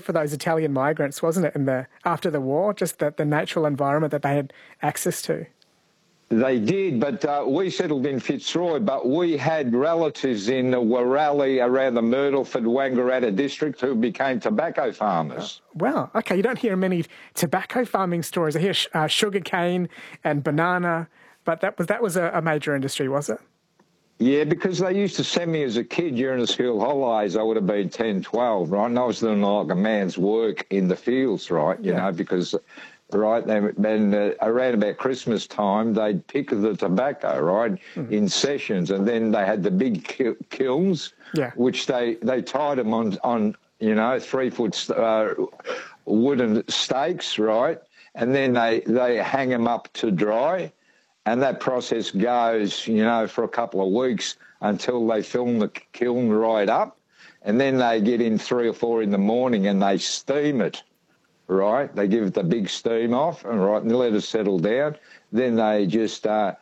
for those Italian migrants, wasn't it, after the war, just the natural environment that they had access to? They did, but we settled in Fitzroy, but we had relatives in the Wirralli around the Myrtleford, Wangaratta district who became tobacco farmers. Wow. Okay, you don't hear many tobacco farming stories. I hear sugar cane and banana, but that was a major industry, was it? Yeah, because they used to send me as a kid during the school holidays. I would have been 10, 12, right? And I was doing like a man's work in the fields, right? You know, because... Right, then around about Christmas time, they'd pick the tobacco, right, in sessions, and then they had the big kilns, which they tied them on 3-foot wooden stakes, right, and then they hang them up to dry, and that process goes, for a couple of weeks until they fill the kiln right up, and then they get in 3 or 4 in the morning and they steam it. Right, they give it the big steam off, and right, and they let it settle down. Then they just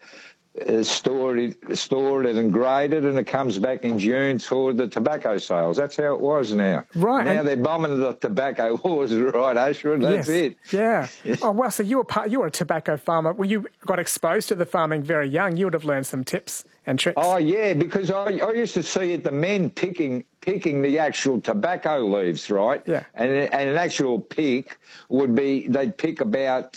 store it and grade it, and it comes back in June for the tobacco sales. That's how it was now. Right. Now they're bombing the tobacco wars, right, Ashwin? That's it. Yeah. Oh, well, so you were a tobacco farmer. Well, you got exposed to the farming very young. You would have learned some tips and tricks. Oh, yeah, because I used to see it, the men picking the actual tobacco leaves, right? Yeah. And an actual pick would be, they'd pick about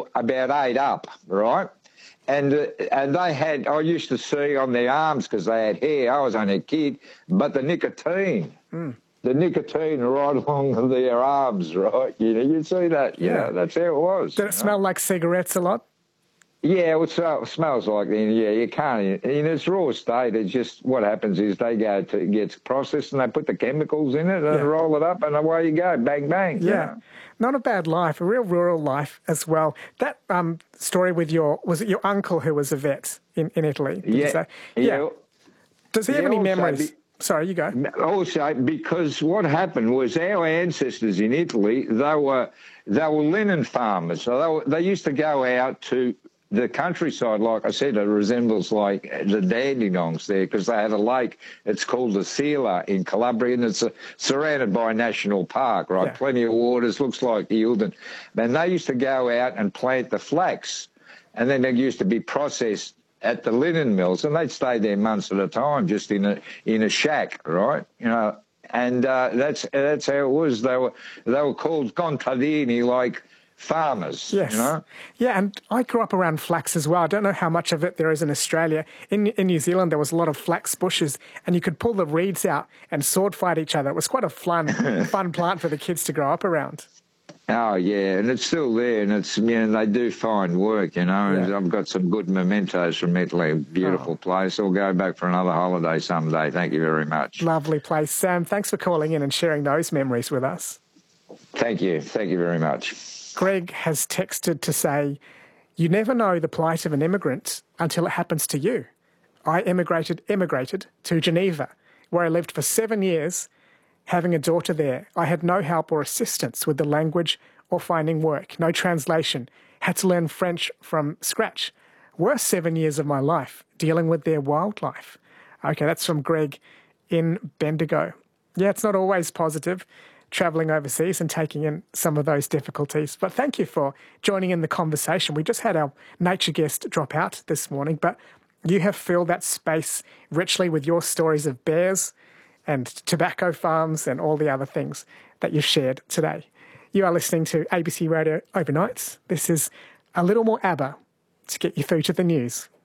8 up, right? And they had, I used to see on their arms, because they had hair, I was only a kid, but the nicotine. The nicotine right along their arms, right? You'd see that. Yeah, that's how it was. Did it smell like cigarettes a lot? Yeah, it smells like, you can't, in its raw state, it's just, what happens is they it gets processed and they put the chemicals in it and roll it up and away you go, bang, bang. Yeah. Not a bad life, a real rural life as well. That story with was it your uncle who was a vet in Italy? Did you say? Yeah. Does he have any memories? Sorry, you go. Also, because what happened was our ancestors in Italy, they were linen farmers. So they used to go out to the countryside, like I said, it resembles like the Dandenongs there, because they had a lake. It's called the Sila in Calabria, and it's surrounded by a national park, right? Yeah. Plenty of waters, looks like Eildon. And they used to go out and plant the flax, and then it used to be processed at the linen mills, and they'd stay there months at a time, just in a shack, right? And that's how it was. They were called contadini, like farmers, yes. Yeah, and I grew up around flax as well. I don't know how much of it there is in Australia. In New Zealand, there was a lot of flax bushes, and you could pull the reeds out and sword fight each other. It was quite a fun plant for the kids to grow up around. Oh, yeah, and it's still there, and it's, they do fine work, and I've got some good mementos from Italy. Beautiful place. I'll go back for another holiday someday. Thank you very much. Lovely place. Sam, thanks for calling in and sharing those memories with us. Thank you. Thank you very much. Greg has texted to say, you never know the plight of an immigrant until it happens to you. I immigrated to Geneva, where I lived for 7 years, having a daughter there. I had no help or assistance with the language or finding work, no translation, had to learn French from scratch. Worst 7 years of my life, dealing with their wildlife. Okay, that's from Greg in Bendigo. Yeah, it's not always positive, travelling overseas and taking in some of those difficulties. But thank you for joining in the conversation. We just had our nature guest drop out this morning, but you have filled that space richly with your stories of bears and tobacco farms and all the other things that you've shared today. You are listening to ABC Radio Overnights. This is a little more ABBA to get you through to the news.